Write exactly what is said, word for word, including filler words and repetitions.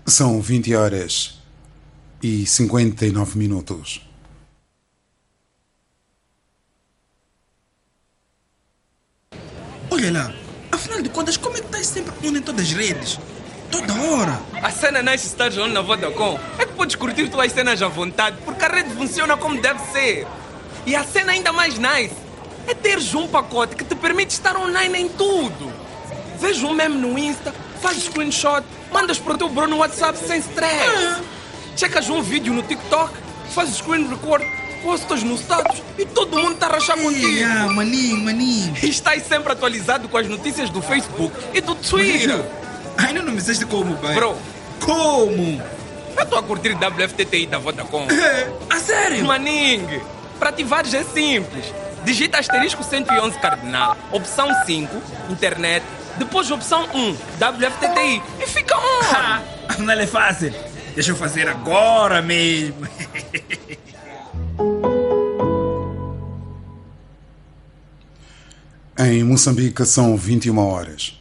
São vinte horas e cinquenta e nove minutos. Olha lá, afinal de contas, como é que estás sempre on em todas as redes? Toda hora. A cena não é estar on na Vodacom. É que podes curtir tuas cenas à vontade, porque a rede funciona como deve ser. E a cena ainda mais nice é teres um pacote que te permite estar online em tudo. Veja um meme no Insta, fazes screenshot, mandas para o teu bro no WhatsApp sem stress. Ah. Checas um vídeo no TikTok, fazes screen record, postas no status e todo mundo está a rachar contigo. Yeah, maninho, maninho. E estás sempre atualizado com as notícias do Facebook e do Twitter. Ainda não me disseste como, pai. Bro, Como? eu estou a curtir W F T T I da Vodacom. É, a sério? Maning, para ativares é simples. Digita asterisco cento e onze cardinal, opção cinco, internet, depois opção um, W F T T I e fica on. Ah, afinal é fácil. Deixa eu fazer agora mesmo. Em Moçambique são vinte e uma horas.